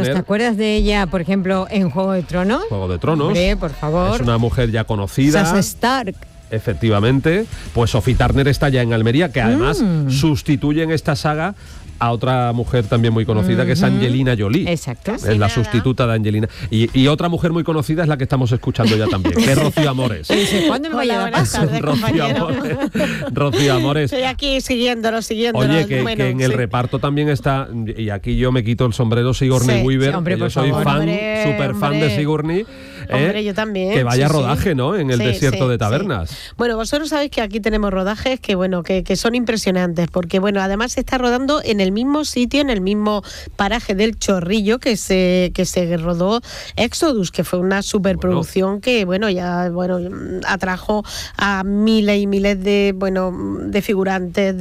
Carlos, ¿te acuerdas de ella, por ejemplo, en Juego de Tronos? Juego de Tronos. Hombre, por favor. Es una mujer ya conocida. Sansa Stark. Efectivamente. Pues Sophie Turner está ya en Almería, que además sustituye en esta saga a otra mujer también muy conocida, que es Angelina Jolie. Exacto. Es la sustituta de Angelina. Y otra mujer muy conocida es la que estamos escuchando ya también, que es Rocío Amores. ¿Cuándo me vaya a dar paso? Rocío Amores. Estoy aquí siguiéndolo. Oye, que en el reparto también está, y aquí yo me quito el sombrero, Sigourney Weaver, sí, hombre, que yo soy súper fan de Sigourney. Hombre, yo también. Que vaya rodaje, ¿no? En el desierto de Tabernas. Sí. Bueno, vosotros sabéis que aquí tenemos rodajes que son impresionantes, porque además se está rodando en el mismo sitio, en el mismo paraje del Chorrillo que se rodó Exodus, que fue una superproducción que atrajo a miles y miles de figurantes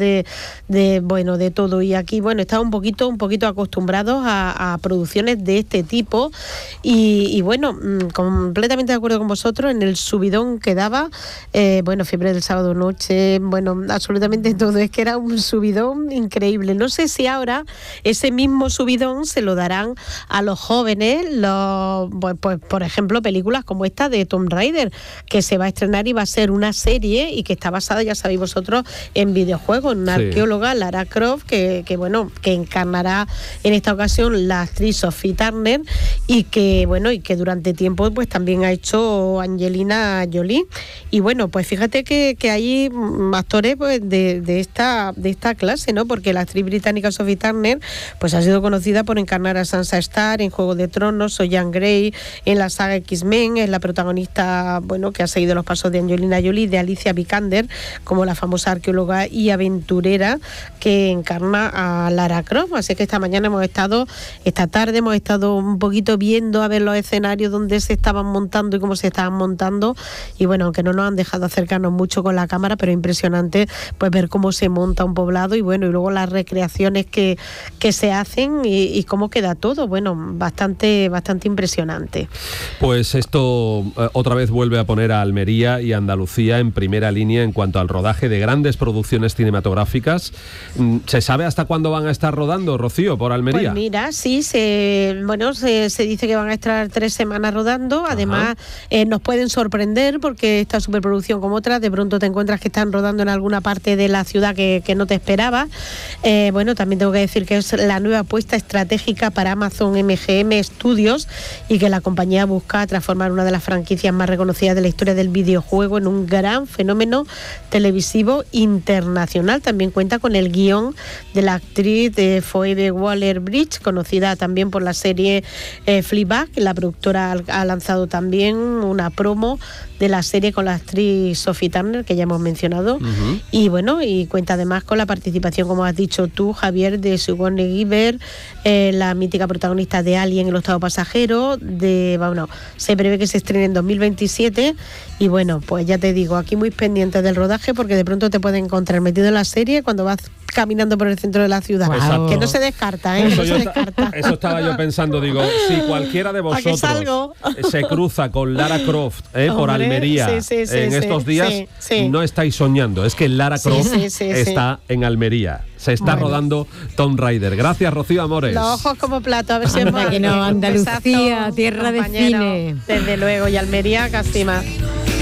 de todo, y aquí estamos un poquito acostumbrados a producciones de este tipo y completamente de acuerdo con vosotros en el subidón que daba, Fiebre del Sábado Noche, absolutamente todo, es que era un subidón increíble. No sé si ahora ese mismo subidón se lo darán a los jóvenes, pues por ejemplo, películas como esta de Tomb Raider, que se va a estrenar y va a ser una serie y que está basada, ya sabéis vosotros, en videojuegos, en una arqueóloga, Lara Croft, que encarnará en esta ocasión la actriz Sophie Turner y que durante tiempo pues también ha hecho Angelina Jolie. Y pues fíjate que hay actores pues de esta clase, ¿no? Porque la actriz británica Sophie Turner pues ha sido conocida por encarnar a Sansa Stark en Juego de Tronos, o Jean Grey en la saga X-Men, es la protagonista que ha seguido los pasos de Angelina Jolie, de Alicia Vikander, como la famosa arqueóloga y aventurera que encarna a Lara Croft. Así que esta tarde hemos estado un poquito viendo a ver los escenarios donde se estaban montando y cómo se estaban montando, y aunque no nos han dejado acercarnos mucho con la cámara, pero impresionante pues ver cómo se monta un poblado y luego las recreaciones que se hacen y cómo queda todo, bastante impresionante. Pues esto otra vez vuelve a poner a Almería y Andalucía en primera línea en cuanto al rodaje de grandes producciones cinematográficas. ¿Se sabe hasta cuándo van a estar rodando, Rocío, por Almería? Pues mira, sí, se dice que van a estar 3 semanas rodando. Además, nos pueden sorprender porque esta superproducción como otras, de pronto te encuentras que están rodando en alguna parte de la ciudad que no te esperabas. También tengo que decir que es la nueva apuesta estratégica para Amazon MGM Studios y que la compañía busca transformar una de las franquicias más reconocidas de la historia del videojuego en un gran fenómeno televisivo internacional. También cuenta con el guión de la actriz de Phoebe Waller-Bridge, conocida también por la serie Fleabag. La productora ha lanzado también una promo de la serie con la actriz Sophie Turner, que ya hemos mencionado, y cuenta además con la participación, como has dicho tú, Javier, de Sigourney Weaver, la mítica protagonista de Alien, el octavo pasajero, se prevé que se estrene en 2027, y pues ya te digo, aquí muy pendiente del rodaje, porque de pronto te pueden encontrar metido en la serie cuando vas caminando por el centro de la ciudad. Wow. Que no se descarta, Eso estaba yo pensando, digo, si cualquiera de vosotros se cruza con Lara Croft por Almería en estos días, no estáis soñando, es que Lara Croft está en Almería. Se está rodando Tomb Raider. Gracias, Rocío Amores. Los ojos como plato, a ver si es más. Andalucía, tierra de cine. Desde luego, y Almería casi más.